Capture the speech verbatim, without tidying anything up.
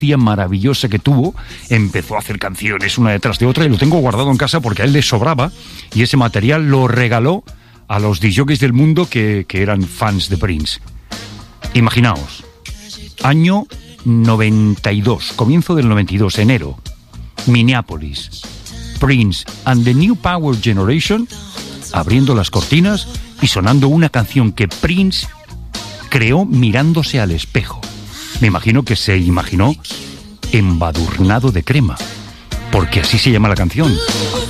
maravillosa que tuvo, empezó a hacer canciones una detrás de otra y lo tengo guardado en casa porque a él le sobraba y ese material lo regaló a los discjockeys del mundo que, que eran fans de Prince. Imaginaos, año noventa y dos, comienzo del noventa y dos, enero, Minneapolis, Prince and the New Power Generation abriendo las cortinas y sonando una canción que Prince creó mirándose al espejo. Me imagino que se imaginó embadurnado de crema, porque así se llama la canción.